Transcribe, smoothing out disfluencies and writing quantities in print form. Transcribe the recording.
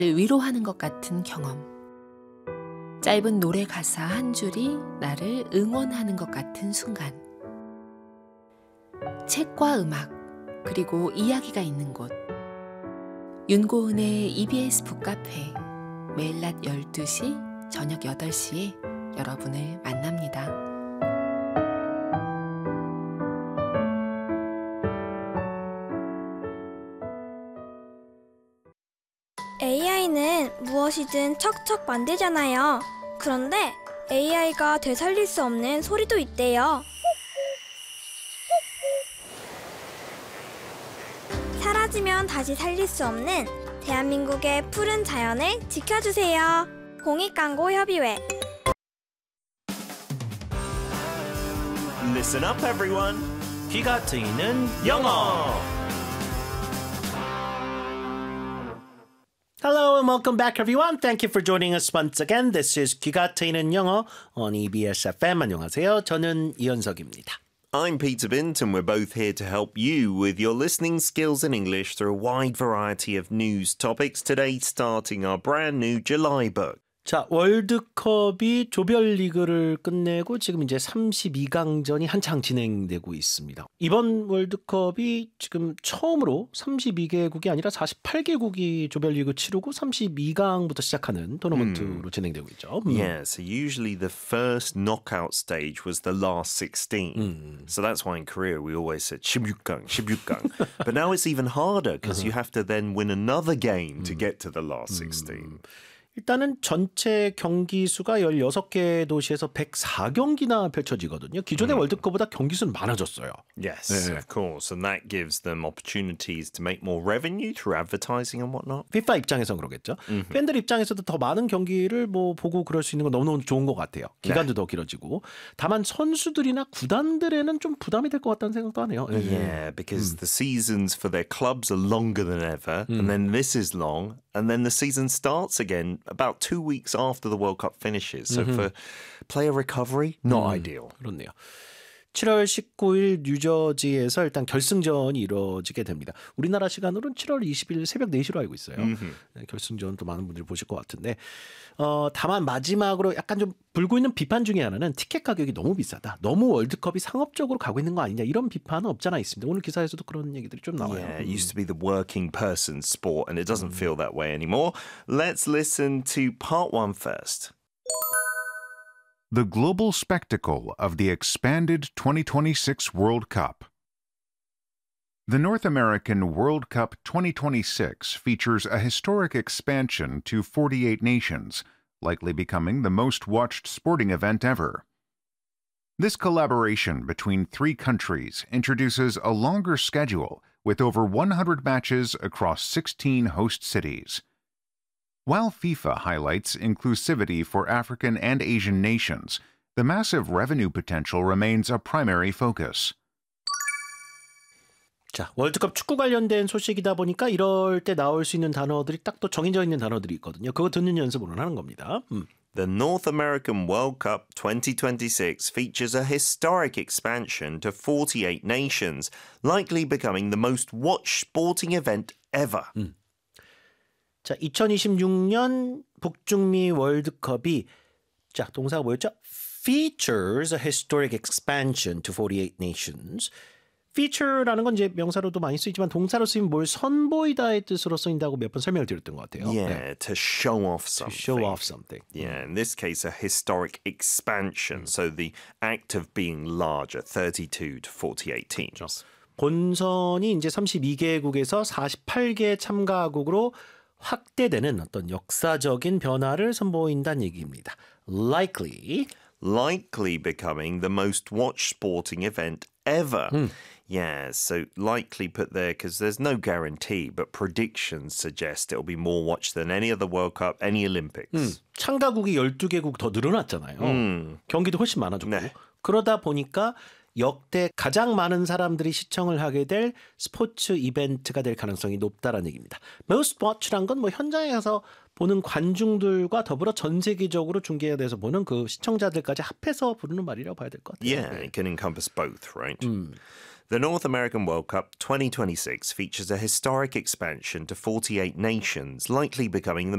위로하는 것 같은 경험. 짧은 노래 가사 한 줄이 나를 응원하는 것 같은 순간. 책과 음악, 그리고 이야기가 있는 곳. 윤고은의 EBS 북카페. 매일 낮 12시, 저녁 8시에 여러분을 만납니다. AI는 무엇이든 척척 만들잖아요. 그런데 AI가 되살릴 수 없는 소리도 있대요. 사라지면 다시 살릴 수 없는 대한민국의 푸른 자연을 지켜주세요. 공익광고협의회. Listen up, everyone. 귀가 트이는 영어. Hello and welcome back, everyone. Thank you for joining us once again. This is 귀가 트이는 영어 on EBS FM. 안녕하세요. 저는 이현석입니다. I'm Peter Bint, and we're both here to help you with your listening skills in English through a wide variety of news topics. Today, starting our brand new July book. 자, 월드컵이 조별리그를 끝내고 지금 이제 32강전이 한창 진행되고 있습니다. 이번 월드컵이 지금 처음으로 32개국이 아니라 48개국이 조별리그 치르고 32강부터 시작하는 토너먼트로 진행되고 있죠. Yeah, so usually the first knockout stage was the last 16. So that's why in Korea we always said 16강, 16강. But now it's even harder because you have to then win another game to get to the last 16. 일단은 전체 경기 수가 16개 도시에서 104경기나 펼쳐지거든요. 기존의 월드컵보다 경기 수는 많아졌어요. Yes, of course. And that gives them opportunities to make more revenue through advertising and whatnot. FIFA 입장에서는 그러겠죠. 팬들 입장에서도 더 많은 경기를 뭐 보고 그럴 수 있는 건 너무너무 좋은 것 같아요. 기간도 더 길어지고. 다만 선수들이나 구단들에는 좀 부담이 될 것 같다는 생각도 하네요. Yeah, because the seasons for their clubs are longer than ever. And then this is long. And then the season starts again about 2 weeks after the World Cup finishes. So for player recovery, not ideal. 그렇네요. 7월 19일 뉴저지에서 일단 결승전이 이루어지게 됩니다. 우리나라 시간으로는 7월 20일 새벽 4시로 알고 있어요. 네, 결승전 또 많은 분들이 보실 것 같은데 다만 마지막으로 약간 좀 불고 있는 비판 중에 하나는 티켓 가격이 너무 비싸다. 너무 월드컵이 상업적으로 가고 있는 거 아니냐 이런 비판은 없잖아 있습니다. 오늘 기사에서도 그런 얘기들이 좀 나와요. Yeah, it used to be the working person's sport and it doesn't feel that way anymore. Let's listen to part 1 first. The global spectacle of the expanded 2026 World Cup. The North American World Cup 2026 features a historic expansion to 48 nations, likely becoming the most-watched sporting event ever. This collaboration between 3 countries introduces a longer schedule with over 100 matches across 16 host cities. While FIFA highlights inclusivity for African and Asian nations, the massive revenue potential remains a primary focus. 자, 월드컵 축구 관련된 소식이다 보니까 이럴 때 나올 수 있는 단어들이 딱 또 정해져 있는 단어들이 있거든요. 그거 듣는 연습으로 하는 겁니다. The North American World Cup 2026 features a historic expansion to 48 nations, likely becoming the most watched sporting event ever. 자, 2026년 북중미 월드컵이 자, 동사가 뭐였죠? Features a historic expansion to 48 nations. Feature라는 건 이제 명사로도 많이 쓰이지만 동사로 쓰이면 뭘 선보이다의 뜻으로 쓰인다고 몇 번 설명을 드렸던 것 같아요. Yeah, to show off something. To show off something. Yeah, in this case, a historic expansion. So the act of being larger, 32 to 48 teams. 본선이 이제 32개국에서 48개 참가국으로 확대되는 어떤 역사적인 변화를 선보인다는 얘기입니다. Likely becoming the most watched sporting event ever. Yeah, so likely put there because there's no guarantee, but predictions suggest it'll be more watched than any other World Cup, any Olympics. 참가국이 12개국 더 늘어났잖아요. 경기도 훨씬 많아졌고. 네. 그러다 보니까 역대 가장 많은 사람들이 시청을 하게 될 스포츠 이벤트가 될 가능성이 높다라는 얘기입니다. Most watch란 건 뭐 현장에 가서 보는 관중들과 더불어 전 세계적으로 중계돼서 보는 그 시청자들까지 합해서 부르는 말이라고 봐야 될 것 같아요. Yeah, it can encompass both, right? The North American World Cup 2026 features a historic expansion to 48 nations, likely becoming the